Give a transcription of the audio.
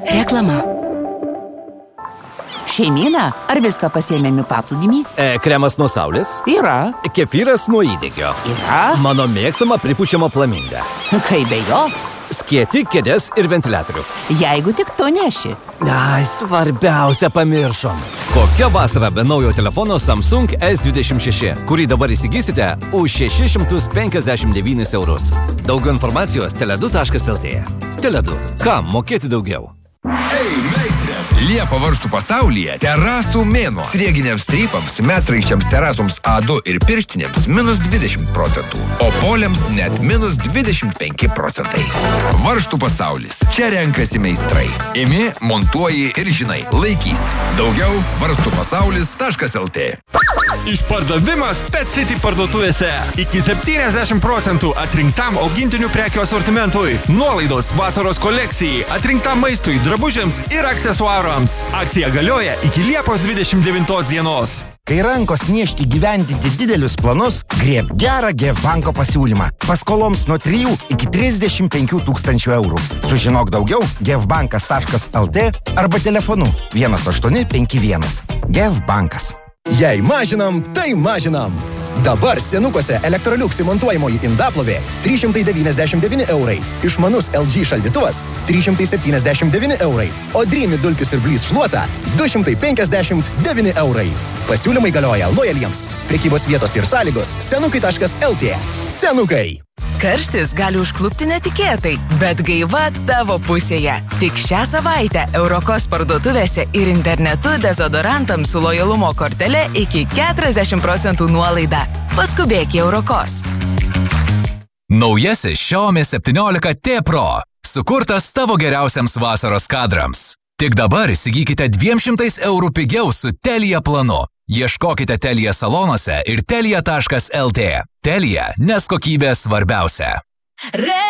Reklama. Šeimyna, ar viską pasiėmėme paplūdimį? Kremas nuo saulės? Yra. Kefyras nuo įdegio? Yra. Mano mėgstama pripučiama flaminga. Kaip be jo? Skieti, kėdės ir ventiliatorių. Jeigu tik to neši. Ai, svarbiausia pamiršom. Kokia vasara be naujo telefono Samsung S26, kurį dabar įsigysite už 659 eurus. Daugiau informacijos tele2.lt. Tele2. Kam mokėti daugiau? Ei, meistrė! Liepa varžtų pasaulyje terasų mėnuo. Srieginiams strypams, medsraiščiams terasoms A2 ir pirštinėms -20%, o poliams net -25%. Varžtų pasaulis. Čia renkasi meistrai. Imi, montuoji ir žinai, laikys. Daugiau varstupasaulis.lt. Išpardavimas Pet City parduotuvėse. Iki 70% atrinktam augintinių prekių asortimentui. Nuolaidos vasaros kolekcijai, atrinktam maistui, drabužiams ir aksesuarams. Akcija galioja iki Liepos 29 dienos. Kai rankos niežti gyvendinti didelius planus, grieb gerą GF banko pasiūlymą. Paskoloms nuo 3 iki 35 tūkstančių eurų. Sužinok daugiau gfbankas.lt arba telefonu 1851. GF bankas. Jei mažinam, tai mažinam. Dabar Senukose Electrolux įmontuojamoji indaplovė 399 eurai. Išmanus LG šaldytuvas 379 eurai. O Dreamy dulkių siurblys šluota 259 eurai. Pasiūlymai galioja lojaliems. Prekybos vietos ir sąlygos senukai.lt. Senukai. Karštis gali užklupti netikėtai, bet gaiva tavo pusėje. Tik šią savaitę Eurokos parduotuvėse ir internetu dezodorantams su lojalumo kortele iki 40% nuolaida. Paskubėk į Eurokos. Naujasis Xiaomi 17T Pro. Sukurtas tavo geriausiams vasaros kadrams. Tik dabar įsigykite 200 eurų pigiau su Telia planu. Ieškokite Telia salonuose ir telia.lt. Telia, nes kokybė svarbiausia.